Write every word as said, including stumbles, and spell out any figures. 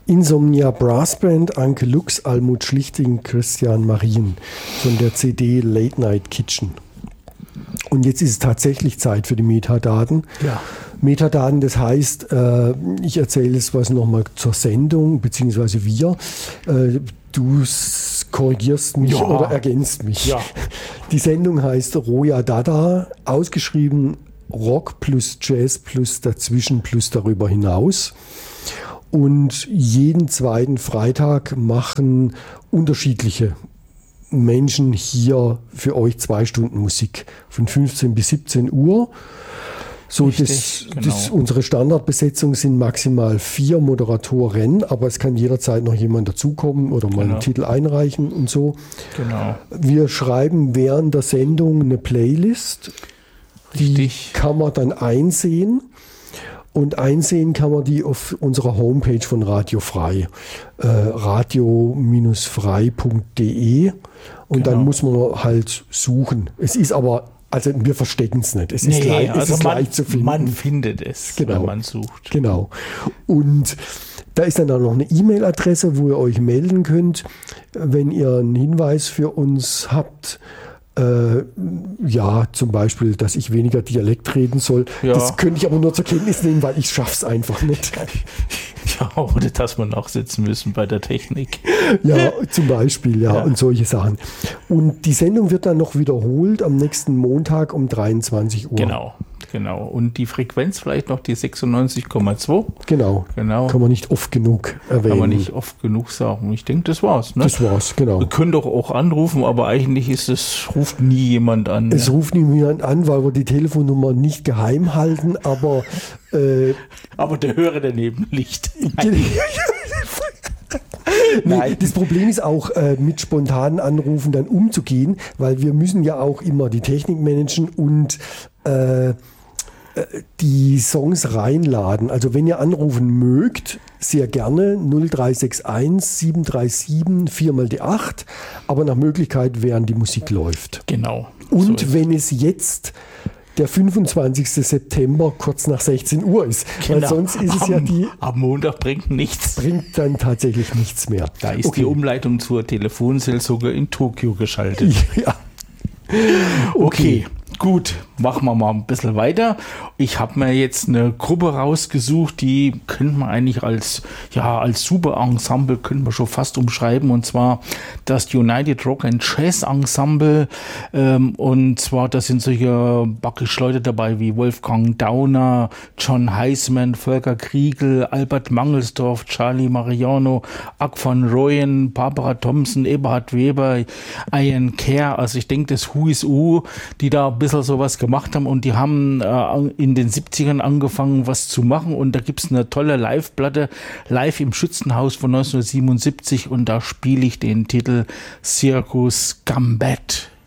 Insomnia Brassband, Anke Lux, Almut Schlichting, Christian Marien von der C D Late Night Kitchen. Und jetzt ist es tatsächlich Zeit für die Metadaten. Ja. Metadaten, das heißt, äh, ich erzähle es was nochmal zur Sendung, beziehungsweise wir. Äh, du korrigierst mich ja. oder ergänzt mich. Ja. Die Sendung heißt Roja Dada, ausgeschrieben Rock plus Jazz plus dazwischen plus darüber hinaus. Und jeden zweiten Freitag machen unterschiedliche Menschen hier für euch zwei Stunden Musik von fünfzehn bis siebzehn Uhr. So, Richtig, das, genau. das, unsere Standardbesetzung sind maximal vier Moderatoren, aber es kann jederzeit noch jemand dazukommen oder mal Genau. einen Titel einreichen und so. Genau. Wir schreiben während der Sendung eine Playlist. Die Richtig. kann man dann einsehen. Und einsehen kann man die auf unserer Homepage von Radio Frei, äh, radio frei punkt de. Und Genau. dann muss man halt suchen. Es ist aber, also wir verstecken es nicht. Es ist, Nee, leicht, es also ist man, leicht zu finden. Man findet es, Genau. wenn man sucht. Genau. Und da ist dann auch noch eine E-Mail-Adresse, wo ihr euch melden könnt, wenn ihr einen Hinweis für uns habt. Äh, ja, zum Beispiel, dass ich weniger Dialekt reden soll. Ja. Das könnte ich aber nur zur Kenntnis nehmen, weil ich schaff's einfach nicht. Ja, oder dass wir nachsitzen müssen bei der Technik. Ja, zum Beispiel, ja, Ja. und solche Sachen. Und die Sendung wird dann noch wiederholt am nächsten Montag um dreiundzwanzig Uhr. Genau, genau. Und die Frequenz vielleicht noch die sechsundneunzig Komma zwei. Genau. Genau. Kann man nicht oft genug erwähnen. Kann man nicht oft genug sagen. Ich denke, das war's. Ne? Das war's, genau. Wir können doch auch anrufen, aber eigentlich ist es, ruft nie jemand an. Es ne? ruft niemand an, weil wir die Telefonnummer nicht geheim halten, aber äh, Aber der Hörer daneben liegt. nee, das Problem ist auch, äh, mit spontanen Anrufen dann umzugehen, weil wir müssen ja auch immer die Technik managen und äh, die Songs reinladen. Also wenn ihr anrufen mögt, sehr gerne null drei sechs eins sieben drei sieben vier mal die acht, aber nach Möglichkeit, während die Musik läuft. Genau. Und so ist wenn es jetzt der fünfundzwanzigsten September kurz nach sechzehn Uhr ist, weil Genau. sonst ist es am, ja die, Am Montag bringt nichts. bringt dann tatsächlich nichts mehr. Da ist Okay. die Umleitung zur Telefonseelsorge in Tokio geschaltet. Ja. Okay, gut, machen wir mal ein bisschen weiter. Ich habe mir jetzt eine Gruppe rausgesucht, die könnte man eigentlich als, ja, als super Ensemble, können wir schon fast umschreiben, und zwar das United Rock and Jazz Ensemble. Ähm, und zwar, da sind solche backische Leute dabei wie Wolfgang Dauner, John Heisman, Volker Kriegel, Albert Mangelsdorf, Charlie Mariano, Ack van Rooyen, Barbara Thompson, Eberhard Weber, Ian Kerr. Also ich denke, das Who is Who, die da ein bisschen sowas gemacht haben, und die haben äh, in den siebzigern angefangen, was zu machen, und da gibt es eine tolle Live-Platte, live im Schützenhaus von neunzehnhundertsiebenundsiebzig, und da spiele ich den Titel Circus Gambit.